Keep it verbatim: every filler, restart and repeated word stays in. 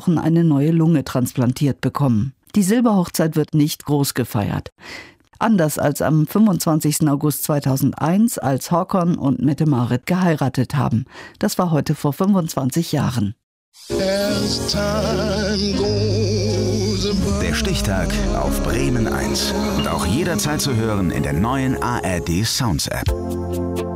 Wochen eine neue Lunge transplantiert bekommen. Die Silberhochzeit wird nicht groß gefeiert. Anders als am fünfundzwanzigsten August zweitausendeins, als Håkon und Mette-Marit geheiratet haben. Das war heute vor fünfundzwanzig Jahren. Der Stichtag auf Bremen eins. Und auch jederzeit zu hören in der neuen A R D Sounds App.